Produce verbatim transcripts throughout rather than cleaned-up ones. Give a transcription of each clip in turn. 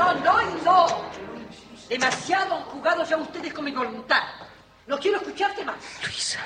no, no y no. Demasiado han jugado ya ustedes con mi voluntad. No quiero escucharte más. Luisa.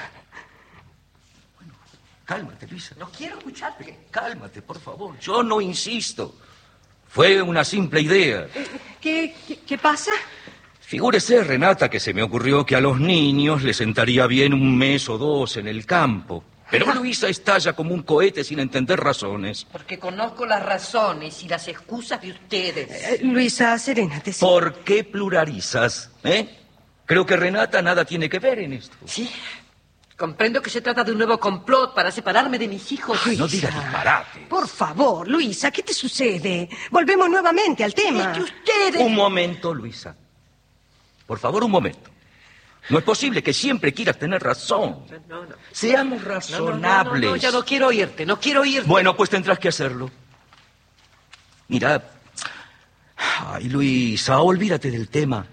Bueno, cálmate, Luisa. No quiero escucharte. Cálmate, por favor. Yo no insisto. Fue una simple idea. ¿Qué, qué, qué pasa? Figúrese, Renata, que se me ocurrió que a los niños les sentaría bien un mes o dos en el campo. Pero Luisa estalla como un cohete sin entender razones. Porque conozco las razones y las excusas de ustedes. Eh, Luisa, serénate. Sí. ¿Por qué pluralizas? ¿Eh? Creo que Renata nada tiene que ver en esto. Sí. Comprendo que se trata de un nuevo complot para separarme de mis hijos. Ay, no digas disparate. Por favor, Luisa, ¿qué te sucede? Volvemos nuevamente al tema. Es que ustedes... Un momento, Luisa. Por favor, un momento. No es posible que siempre quieras tener razón. No, no. Seamos razonables. No, no, no, no, ya no quiero oírte, no quiero oírte. Bueno, pues tendrás que hacerlo. Mira... Ay, Luisa, olvídate del tema.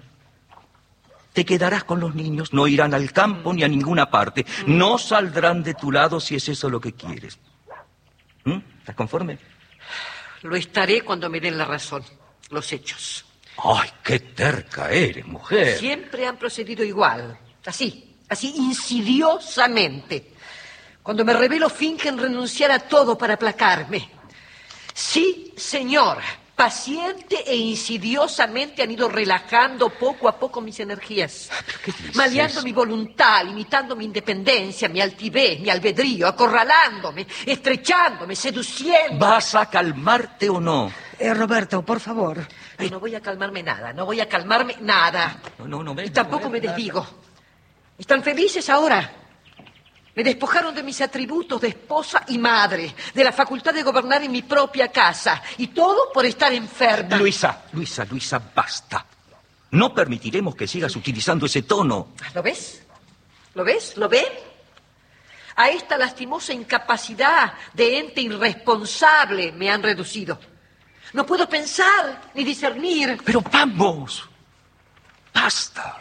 Te quedarás con los niños, no irán al campo ni a ninguna parte. No saldrán de tu lado si es eso lo que quieres. ¿Mm? ¿Estás conforme? Lo estaré cuando me den la razón, los hechos. Ay, qué terca eres, mujer. Siempre han procedido igual, así, así insidiosamente. Cuando me revelo fingen renunciar a todo para aplacarme. Sí, señor, paciente e insidiosamente han ido relajando poco a poco mis energías. ¿Qué dices? Maleando mi voluntad, limitando mi independencia, mi altivez, mi albedrío, acorralándome, estrechándome, seduciendo. ¿Vas a calmarte o no? Eh, Roberto, por favor. Ay, no voy a calmarme nada, no voy a calmarme nada. No, no, no. Y tampoco me desdigo. ¿Están felices ahora? Me despojaron de mis atributos de esposa y madre, de la facultad de gobernar en mi propia casa, y todo por estar enferma. Luisa, Luisa, Luisa, basta. No permitiremos que sigas utilizando ese tono. ¿Lo ves? ¿Lo ves? ¿Lo ven? A esta lastimosa incapacidad de ente irresponsable me han reducido. No puedo pensar ni discernir. Pero vamos. Basta.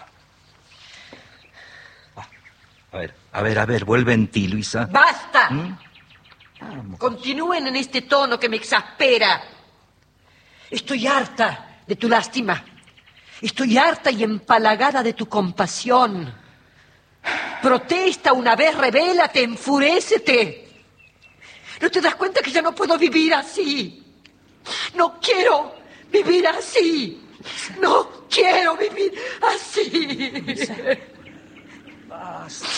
A ver, a ver, a ver, vuelve en ti, Luisa. ¡Basta! ¿Mm? Vamos. Continúen en este tono que me exaspera. Estoy harta de tu lástima. Estoy harta y empalagada de tu compasión. Protesta una vez, rebélate, enfurécete. ¿No te das cuenta que ya no puedo vivir así? No quiero vivir así. No quiero vivir así. Basta.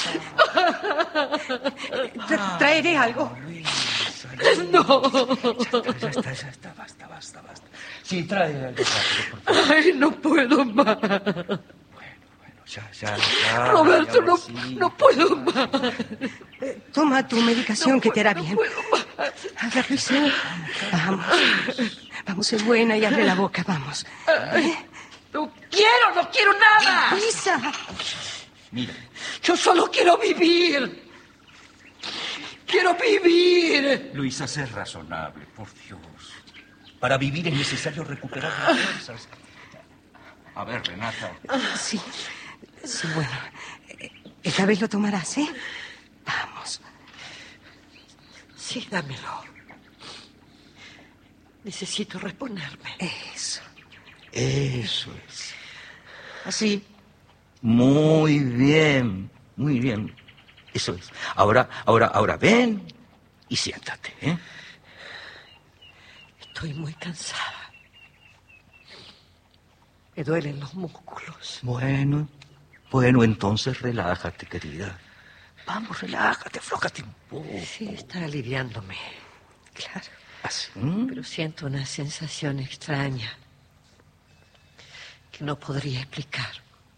Tra- traeré algo. Luisa, No. Ya está, ya está, basta, basta, basta. Sí, trae algo rápido, por favor. Ay, no puedo más. Bueno, bueno, ya, ya, ya. Roberto, ya, no, sí. no puedo más. Eh, toma tu medicación No que puedo, te hará no bien. puedo más. A ver, Luisa. Vamos. Vamos, es buena y abre la boca, vamos. Ay, no quiero, no quiero nada. Luisa. Mira, Yo solo quiero vivir. Quiero vivir. Luisa, sé razonable, por Dios. Para vivir es necesario recuperar las fuerzas. A ver, Renata. Sí, sí, bueno. Esta vez lo tomarás, ¿eh? Vamos. Sí, dámelo. Necesito reponerme. Eso. Eso es. Así. Muy bien, muy bien. Eso es. Ahora, ahora, ahora ven y siéntate, ¿eh? Estoy muy cansada. Me duelen los músculos. Bueno, bueno, entonces relájate, querida. Vamos, relájate, aflójate un poco. Sí, está aliviándome. Claro. Así. Pero siento una sensación extraña que no podría explicar.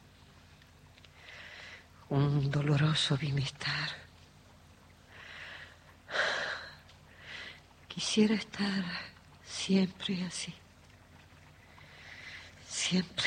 Un doloroso bienestar. Quisiera estar siempre así. Siempre.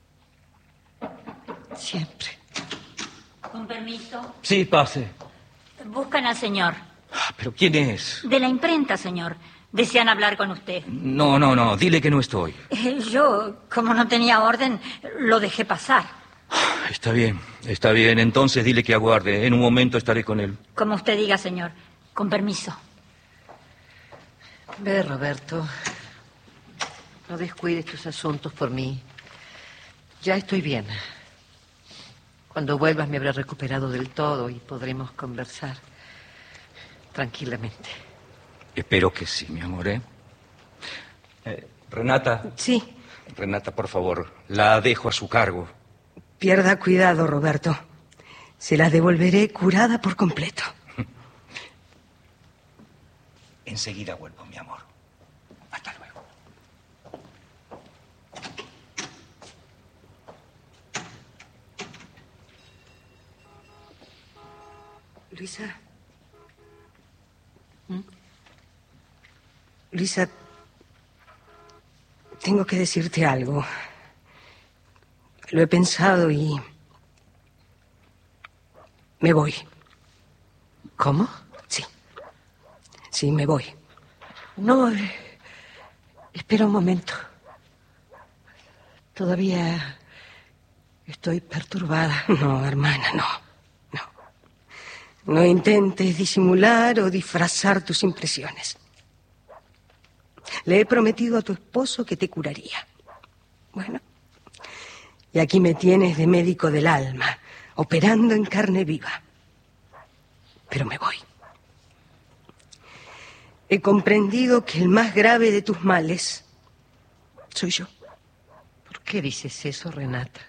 Siempre. Con permiso. Sí, pase. Buscan al señor. Ah, ¿pero quién es? De la imprenta, señor. Desean hablar con usted. No, no, no, dile que no estoy. Eh, Yo, como no tenía orden, lo dejé pasar. Está bien, está bien. Entonces dile que aguarde. En un momento estaré con él. Como usted diga, señor. Con permiso. Ve, Roberto. No descuides tus asuntos por mí. Ya estoy bien. Cuando vuelvas me habré recuperado del todo y podremos conversar tranquilamente. Espero que sí, mi amor, ¿eh? eh Renata. Sí. Renata, por favor, la dejo a su cargo. Pierda cuidado, Roberto. Se la devolveré curada por completo. Enseguida vuelvo, mi amor. Hasta luego. Luisa. ¿Mm? Luisa, tengo que decirte algo. Lo he pensado y... me voy. ¿Cómo? Sí. Sí, me voy. No, eh, espera un momento. Todavía estoy perturbada. No, hermana, no. No. No intentes disimular o disfrazar tus impresiones. Le he prometido a tu esposo que te curaría. Bueno, y aquí me tienes de médico del alma, operando en carne viva. Pero me voy. He comprendido que el más grave de tus males soy yo. ¿Por qué dices eso, Renata?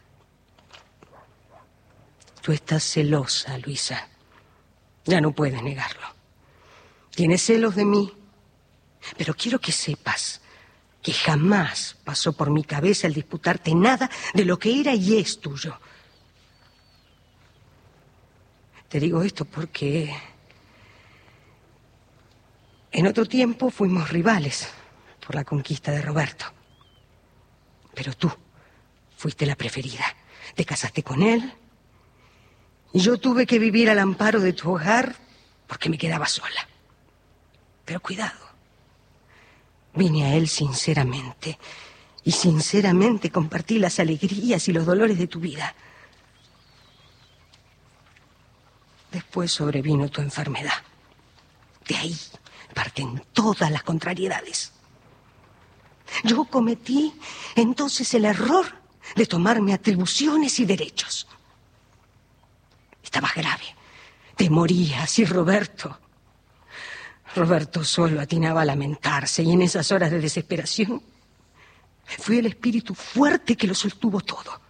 Tú estás celosa, Luisa. Ya no puedes negarlo. Tienes celos de mí. Pero quiero que sepas que jamás pasó por mi cabeza el disputarte nada de lo que era y es tuyo. Te digo esto porque en otro tiempo fuimos rivales por la conquista de Roberto. Pero tú fuiste la preferida. Te casaste con él y yo tuve que vivir al amparo de tu hogar porque me quedaba sola. Pero cuidado. Vine a él sinceramente, y sinceramente compartí las alegrías y los dolores de tu vida. Después sobrevino tu enfermedad. De ahí parten todas las contrariedades. Yo cometí entonces el error de tomarme atribuciones y derechos. Estabas grave, te morías y Roberto... Roberto solo atinaba a lamentarse y en esas horas de desesperación fui el espíritu fuerte que lo sostuvo todo.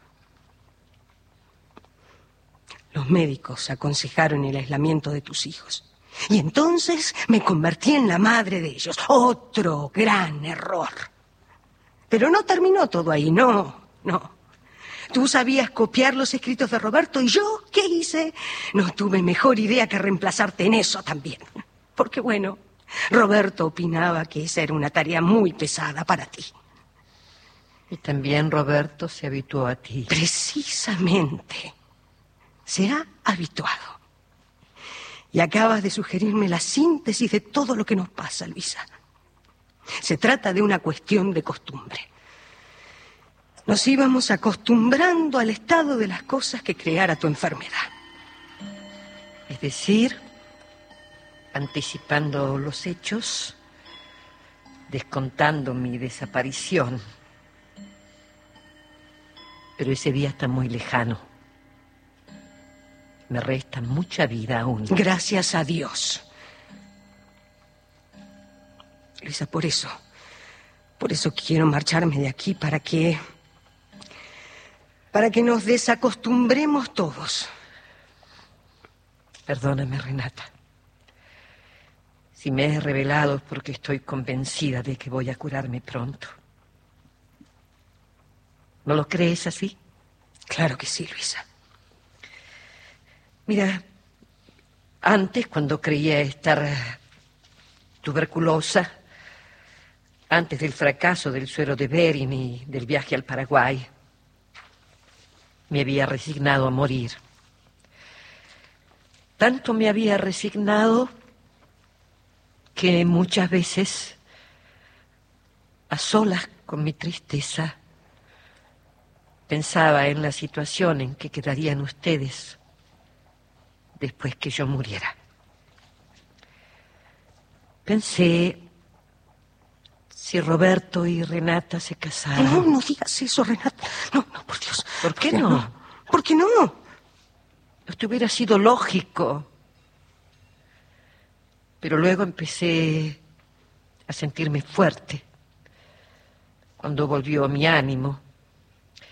Los médicos aconsejaron el aislamiento de tus hijos y entonces me convertí en la madre de ellos. Otro gran error. Pero no terminó todo ahí, no, no. Tú sabías copiar los escritos de Roberto y yo, ¿qué hice? No tuve mejor idea que reemplazarte en eso también. Porque, bueno, Roberto opinaba que esa era una tarea muy pesada para ti. Y también Roberto se habituó a ti. Precisamente. Se ha habituado. Y acabas de sugerirme la síntesis de todo lo que nos pasa, Luisa. Se trata de una cuestión de costumbre. Nos íbamos acostumbrando al estado de las cosas que creara tu enfermedad. Es decir, anticipando los hechos, descontando mi desaparición. Pero ese día está muy lejano. Me resta mucha vida aún. Gracias a Dios. Luisa, por eso, por eso quiero marcharme de aquí, para que, para que nos desacostumbremos todos. Perdóname, Renata. Si me he revelado es porque estoy convencida de que voy a curarme pronto. ¿No lo crees así? Claro que sí, Luisa. Mira, antes, cuando creía estar tuberculosa, antes del fracaso del suero de Bering y del viaje al Paraguay, me había resignado a morir. Tanto me había resignado que muchas veces, a solas con mi tristeza, pensaba en la situación en que quedarían ustedes después que yo muriera. Pensé Si Roberto y Renata se casaran. No, no digas eso, Renata. No, no, por Dios. ¿Por qué no? ¿Por qué no? Esto hubiera sido lógico. Pero luego empecé a sentirme fuerte. Cuando volvió mi ánimo,